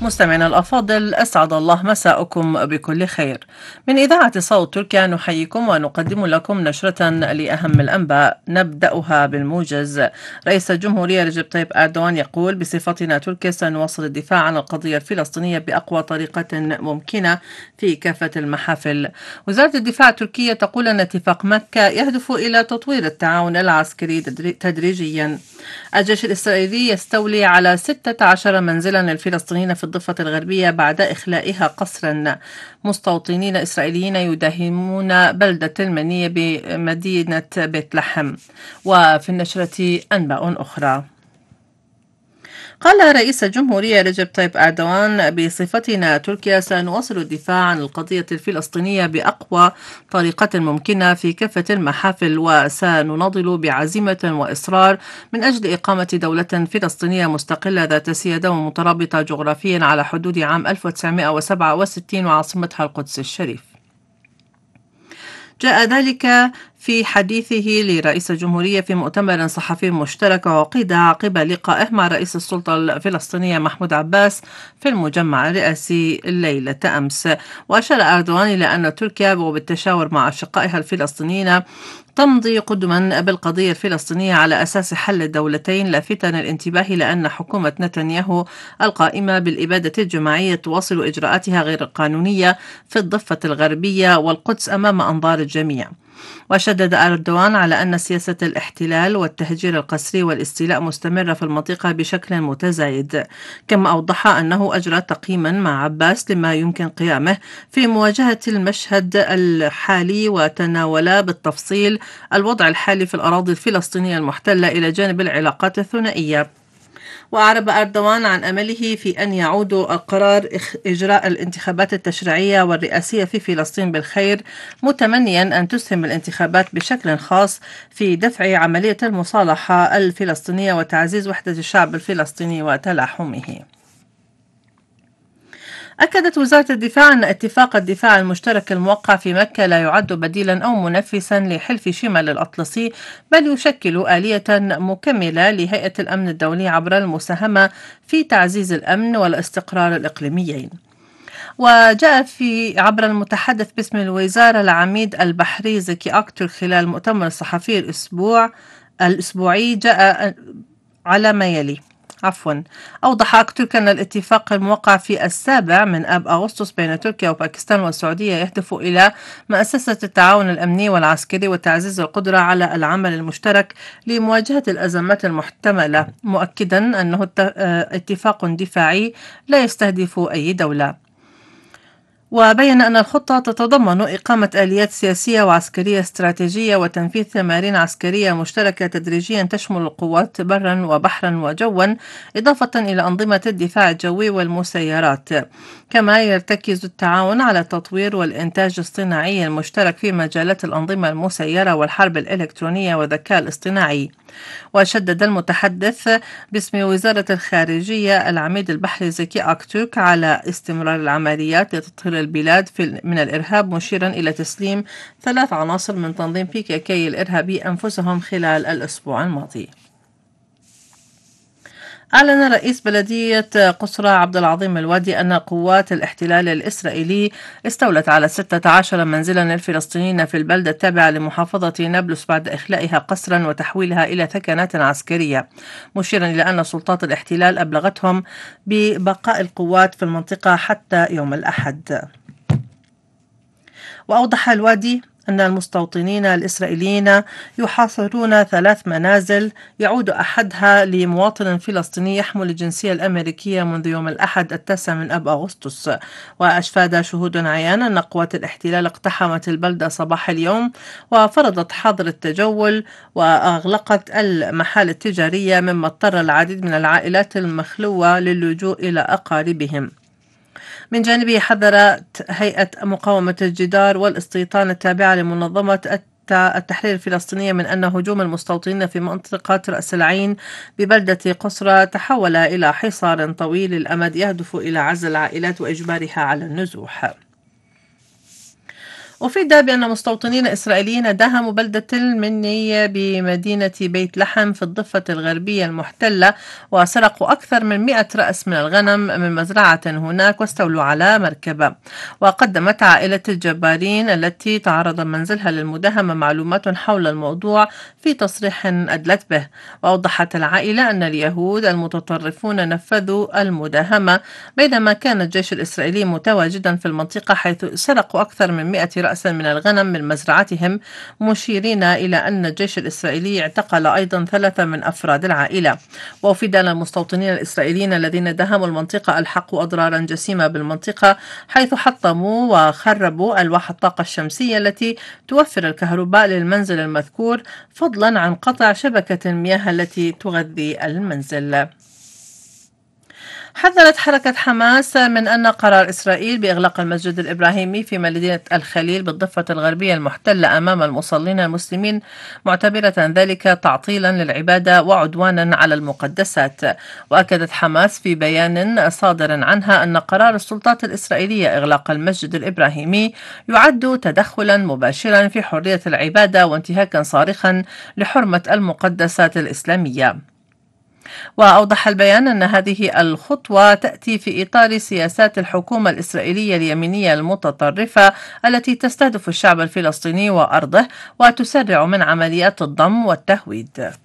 مستمعينا الأفاضل، أسعد الله مساءكم بكل خير. من إذاعة صوت تركيا نحييكم ونقدم لكم نشرة لأهم الأنباء، نبدأها بالموجز. رئيس الجمهورية رجب طيب أردوغان يقول: بصفتنا تركيا سنواصل الدفاع عن القضية الفلسطينية بأقوى طريقة ممكنة في كافة المحافل. وزارة الدفاع التركية تقول أن اتفاق مكة يهدف إلى تطوير التعاون العسكري تدريجيا. الجيش الإسرائيلي يستولي على 16 منزلا للفلسطينيين في الضفة الغربية بعد إخلائها قسرا. مستوطنين إسرائيليين يداهمون بلدة المنية بمدينة بيت لحم. وفي النشرة أنباء أخرى. قال رئيس الجمهورية رجب طيب أردوغان: بصفتنا تركيا سنواصل الدفاع عن القضية الفلسطينية بأقوى طريقة ممكنة في كافة المحافل، وسنناضل بعزيمة وإصرار من أجل إقامة دولة فلسطينية مستقلة ذات سيادة ومترابطة جغرافيا على حدود عام 1967 وعاصمتها القدس الشريف. جاء ذلك في حديثه لرئيس الجمهورية في مؤتمر صحفي مشترك وعقد عقب لقائه مع رئيس السلطة الفلسطينية محمود عباس في المجمع الرئاسي ليلة أمس. وأشار أردوغان إلى أن تركيا وبالتشاور مع أشقائها الفلسطينيين تمضي قدما بالقضية الفلسطينية على أساس حل الدولتين، لافتًا الانتباه إلى أن حكومة نتنياهو القائمة بالإبادة الجماعية تواصل إجراءاتها غير القانونية في الضفة الغربية والقدس أمام أنظار الجميع. وشدد أردوغان على أن سياسة الاحتلال والتهجير القسري والاستيلاء مستمرة في المنطقة بشكل متزايد، كما أوضح أنه أجرى تقييما مع عباس لما يمكن قيامه في مواجهة المشهد الحالي، وتناول بالتفصيل الوضع الحالي في الأراضي الفلسطينية المحتلة إلى جانب العلاقات الثنائية. وأعرب أردوغان عن أمله في أن يعود القرار إجراء الانتخابات التشريعية والرئاسية في فلسطين بالخير، متمنيا أن تسهم الانتخابات بشكل خاص في دفع عملية المصالحة الفلسطينية وتعزيز وحدة الشعب الفلسطيني وتلاحمه. أكدت وزارة الدفاع أن اتفاق الدفاع المشترك الموقع في مكة لا يعد بديلا أو منفسا لحلف شمال الأطلسي، بل يشكل آلية مكملة لهيئة الأمن الدولي عبر المساهمة في تعزيز الأمن والاستقرار الإقليميين. وجاء في عبر المتحدث باسم الوزارة العميد البحري زكي أكتر خلال المؤتمر الصحفي الأسبوعي جاء على ما يلي. أوضح أكترك أن الاتفاق الموقع في 7 من آب أغسطس بين تركيا وباكستان والسعودية يهدف إلى مؤسسة التعاون الأمني والعسكري وتعزيز القدرة على العمل المشترك لمواجهة الأزمات المحتملة، مؤكدا أنه اتفاق دفاعي لا يستهدف أي دولة. وبين أن الخطة تتضمن إقامة آليات سياسية وعسكرية استراتيجية وتنفيذ تمارين عسكرية مشتركة تدريجيا تشمل القوات برا وبحرا وجوا، إضافة إلى أنظمة الدفاع الجوي والمسيرات. كما يرتكز التعاون على التطوير والإنتاج الصناعي المشترك في مجالات الأنظمة المسيرة والحرب الإلكترونية والذكاء الاصطناعي. وشدد المتحدث باسم وزارة الخارجية العميد البحري زكي أكتوك على استمرار العمليات لتطهير البلاد من الإرهاب، مشيرا إلى تسليم 3 عناصر من تنظيم PKK الإرهابي أنفسهم خلال الأسبوع الماضي. أعلن رئيس بلدية قصرى عبد العظيم الوادي أن قوات الاحتلال الإسرائيلي استولت على 16 منزلا للفلسطينيين في البلدة التابعة لمحافظة نابلس بعد إخلائها قسرا وتحويلها إلى ثكنات عسكرية، مشيرا إلى أن سلطات الاحتلال أبلغتهم ببقاء القوات في المنطقة حتى يوم الأحد. وأوضح الوادي أن المستوطنين الإسرائيليين يحاصرون 3 منازل يعود أحدها لمواطن فلسطيني يحمل الجنسية الأمريكية منذ يوم الأحد 9 من آب أغسطس. وأشفاد شهود عيان أن قوات الاحتلال اقتحمت البلدة صباح اليوم وفرضت حظر التجول وأغلقت المحال التجارية، مما اضطر العديد من العائلات المخلوة للجوء إلى أقاربهم. من جانبه حذرت هيئة مقاومة الجدار والاستيطان التابعة لمنظمة التحرير الفلسطينية من أن هجوم المستوطنين في منطقة رأس العين ببلدة قصرى تحول إلى حصار طويل الأمد يهدف إلى عزل العائلات وإجبارها على النزوح. أفيد بأن مستوطنين إسرائيليين داهموا بلدة المني بمدينة بيت لحم في الضفة الغربية المحتلة، وسرقوا أكثر من 100 رأس من الغنم من مزرعة هناك واستولوا على مركبة. وقدمت عائلة الجبارين التي تعرض منزلها للمداهمة معلومات حول الموضوع في تصريح أدلت به. وأوضحت العائلة أن اليهود المتطرفون نفذوا المداهمة بينما كان الجيش الإسرائيلي متواجدا في المنطقة، حيث سرقوا أكثر من 100 رأسا من الغنم من مزرعتهم، مشيرين إلى أن الجيش الإسرائيلي اعتقل أيضا 3 من أفراد العائلة. وأفيد أن المستوطنين الإسرائيليين الذين داهموا المنطقة ألحقوا أضرارا جسيمة بالمنطقة، حيث حطموا وخربوا ألواح الطاقة الشمسية التي توفر الكهرباء للمنزل المذكور، فضلا عن قطع شبكة المياه التي تغذي المنزل. حذرت حركة حماس من أن قرار إسرائيل بإغلاق المسجد الإبراهيمي في مدينة الخليل بالضفة الغربية المحتلة أمام المصلين المسلمين، معتبرة ذلك تعطيلا للعبادة وعدوانا على المقدسات. وأكدت حماس في بيان صادر عنها أن قرار السلطات الإسرائيلية إغلاق المسجد الإبراهيمي يعد تدخلا مباشرا في حرية العبادة وانتهاكا صارخا لحرمة المقدسات الإسلامية. وأوضح البيان أن هذه الخطوة تأتي في إطار سياسات الحكومة الإسرائيلية اليمينية المتطرفة التي تستهدف الشعب الفلسطيني وأرضه وتسرع من عمليات الضم والتهويد.